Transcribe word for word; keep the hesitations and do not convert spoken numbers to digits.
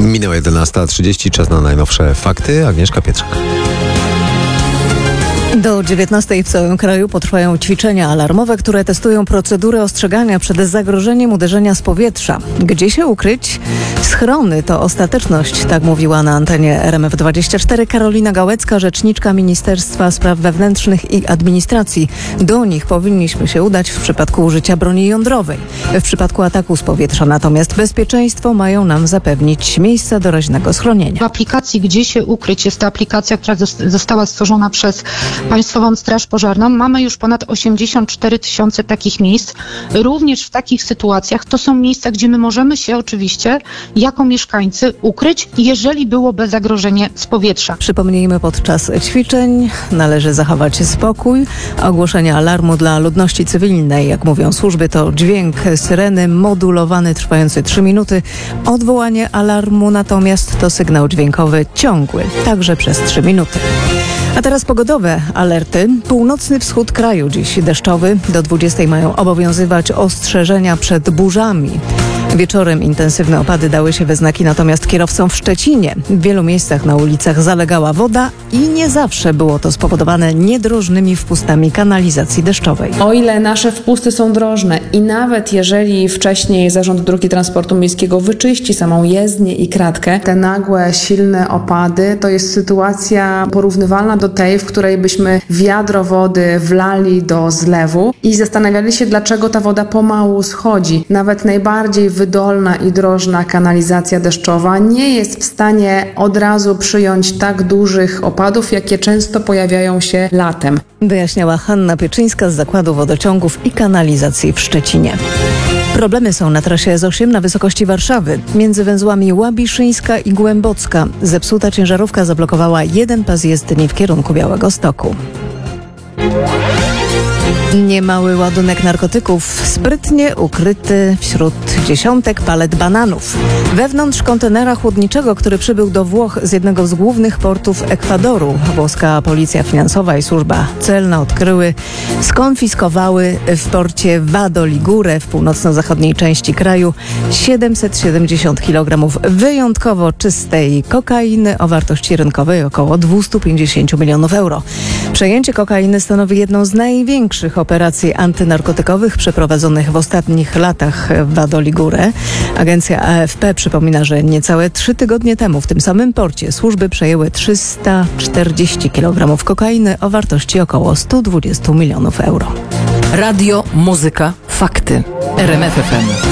Minęła jedenasta trzydzieści, czas na najnowsze fakty. Agnieszka Pietrzak. Do dziewiętnastej w całym kraju potrwają ćwiczenia alarmowe, które testują procedury ostrzegania przed zagrożeniem uderzenia z powietrza. Gdzie się ukryć? Schrony to ostateczność, tak mówiła na antenie R M F dwadzieścia cztery Karolina Gałecka, rzeczniczka Ministerstwa Spraw Wewnętrznych i Administracji. Do nich powinniśmy się udać w przypadku użycia broni jądrowej. W przypadku ataku z powietrza natomiast bezpieczeństwo mają nam zapewnić miejsca doraźnego schronienia. W aplikacji Gdzie się ukryć jest to aplikacja, która została stworzona przez Państwową Straż Pożarną. Mamy już ponad osiemdziesiąt cztery tysiące takich miejsc. Również w takich sytuacjach to są miejsca, gdzie my możemy się oczywiście jako mieszkańcy ukryć, jeżeli byłoby zagrożenie z powietrza. Przypomnijmy, podczas ćwiczeń należy zachować spokój. Ogłoszenie alarmu dla ludności cywilnej, jak mówią służby, to dźwięk syreny modulowany trwający trzy minuty. Odwołanie alarmu natomiast to sygnał dźwiękowy ciągły, także przez trzy minuty. A teraz pogodowe alerty. Północny wschód kraju dziś deszczowy. Do dwudziestej mają obowiązywać ostrzeżenia przed burzami. Wieczorem intensywne opady dały się we znaki natomiast kierowcom w Szczecinie. W wielu miejscach na ulicach zalegała woda i nie zawsze było to spowodowane niedrożnymi wpustami kanalizacji deszczowej. O ile nasze wpusty są drożne i nawet jeżeli wcześniej Zarząd Dróg i Transportu Miejskiego wyczyści samą jezdnię i kratkę, te nagłe, silne opady to jest sytuacja porównywalna do tej, w której byśmy wiadro wody wlali do zlewu i zastanawiali się, dlaczego ta woda pomału schodzi. Nawet najbardziej wydolna i drożna kanalizacja deszczowa nie jest w stanie od razu przyjąć tak dużych opadów, jakie często pojawiają się latem. Wyjaśniała Hanna Pieczyńska z Zakładu Wodociągów i Kanalizacji w Szczecinie. Problemy są na trasie S osiem na wysokości Warszawy. Między węzłami Łabiszyńska i Głębocka zepsuta ciężarówka zablokowała jeden pas jezdni w kierunku Białegostoku. Niemały ładunek narkotyków, sprytnie ukryty wśród dziesiątek palet bananów. Wewnątrz kontenera chłodniczego, który przybył do Włoch z jednego z głównych portów Ekwadoru, włoska policja finansowa i służba celna odkryły, skonfiskowały w porcie Vado Ligure w północno-zachodniej części kraju siedemset siedemdziesiąt kilogramów wyjątkowo czystej kokainy o wartości rynkowej około dwieście pięćdziesiąt milionów euro. Przejęcie kokainy stanowi jedną z największych operacji antynarkotykowych przeprowadzonych w ostatnich latach w Vado Ligure. Agencja A F P przypomina, że niecałe trzy tygodnie temu w tym samym porcie służby przejęły trzysta czterdzieści kilogramów kokainy o wartości około sto dwadzieścia milionów euro. Radio, muzyka, fakty. R M F F M.